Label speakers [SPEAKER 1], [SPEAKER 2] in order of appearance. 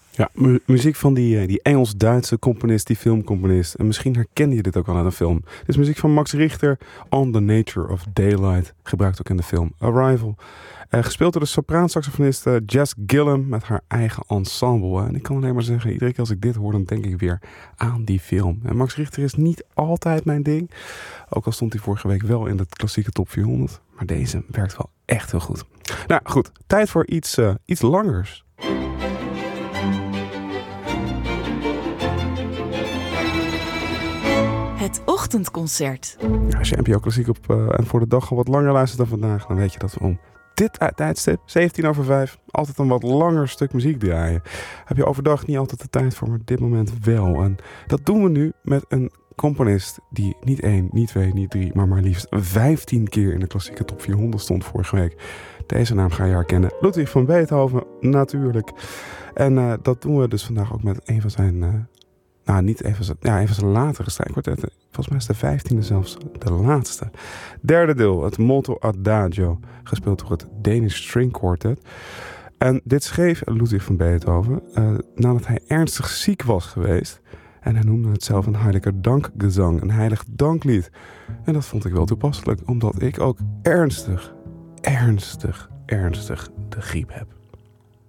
[SPEAKER 1] Ja, muziek van die Engels-Duitse componist, die filmcomponist. En misschien herken je dit ook al uit een film. Dit is muziek van Max Richter, On the Nature of Daylight. Gebruikt ook in de film Arrival. Gespeeld door de sopraansaxofonist Jess Gillum met haar eigen ensemble. En ik kan alleen maar zeggen, iedere keer als ik dit hoor, dan denk ik weer aan die film. En Max Richter is niet altijd mijn ding. Ook al stond hij vorige week wel in de klassieke top 400. Maar deze werkt wel echt heel goed. Nou goed, tijd voor iets langers.
[SPEAKER 2] Het ochtendconcert.
[SPEAKER 1] Als je NPO Klassiek op en voor de dag al wat langer luistert dan vandaag, dan weet je dat we om dit tijdstip, 5:17, altijd een wat langer stuk muziek draaien. Heb je overdag niet altijd de tijd voor, maar op dit moment wel. En dat doen we nu met een componist die niet 1, niet 2, niet 3, maar liefst 15 keer in de klassieke top 400 stond vorige week. Deze naam ga je herkennen. Ludwig van Beethoven, natuurlijk. En dat doen we dus vandaag ook met een van zijn... een van zijn latere strijkkwartetten. Volgens mij is de 15e zelfs de laatste. Derde deel, het Molto Adagio. Gespeeld door het Danish String Quartet. En dit schreef Ludwig van Beethoven nadat hij ernstig ziek was geweest. En hij noemde het zelf een Heiliger Dankgezang, een heilig danklied. En dat vond ik wel toepasselijk, omdat ik ook ernstig de griep heb.